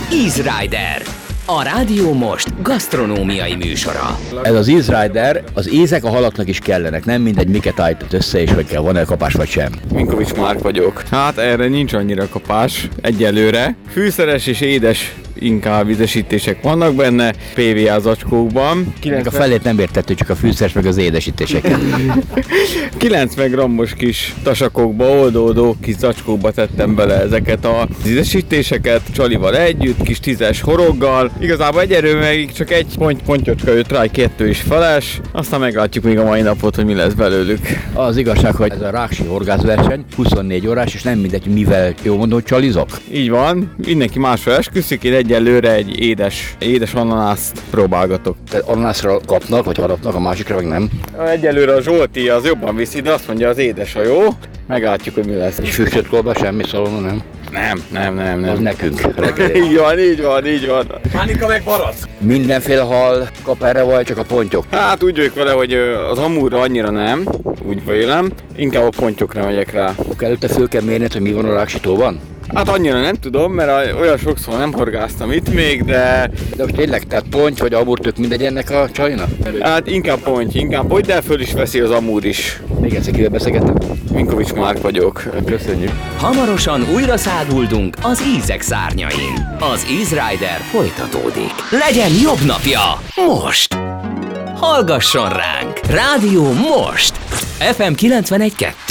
Easy Rider, a Rádió Most gasztronómiai műsora. Ez az Easy Rider, az ízek a halaknak is kellenek, nem mindegy, miket állított össze, és hogy kell, van-e kapás vagy sem. Minkovics Márk vagyok. Hát erre nincs annyira kapás egyelőre. Fűszeres és édes inkább ízesítések vannak benne, PVA zacskókban. A felét nem értettük, csak a fűszeres meg az édesítéseket. 90 grammos kis tasakokba, oldódó kis zacskókba tettem bele ezeket az ízesítéseket, csalival együtt, kis 10-es horoggal. Igazából egyelőre meg csak egy pontyocska jött rá, 2 is feles, aztán meglátjuk még a mai napot, hogy mi lesz belőlük. Az igazság, hogy ez a ráksi horgászverseny 24 órás, és nem mindegy, mivel jó mondom, hogy csalizok. Így van, mindenki másra esküszik, én egyelőre egy édes ananászt próbálgatok. Tehát ananászra kapnak, vagy harapnak, a másikra meg nem. Egyelőre a Zsolti az jobban viszi, de azt mondja az édes a jó. Meglátjuk, hogy mi lesz. És füstöt kolba, semmi szalonna, nem? Nem. Az nekünk. Így van. Pánika meg barack. Mindenféle hal kap erre, vagy csak a pontyok? Hát úgy vagyok vele, hogy az amúrra annyira nem, úgy vélem. Inkább a pontyokra megyek rá. Előtte föl kell mérned, hogy mi van a ráksitóban? Hát annyira nem tudom, mert olyan sokszor nem horgáztam itt még, de most tényleg, tehát ponty vagy amúr tök mindegy ennek a csajnak? hát inkább ponty, de föl is veszi az amúr is. Még egyszer kivel beszélgettem? Minkovics Márk vagyok. Köszönjük. Hamarosan újra száguldunk az ízek szárnyain. Az Easy Rider folytatódik. Legyen jobb napja most! Hallgasson ránk! Rádió Most! FM 91.2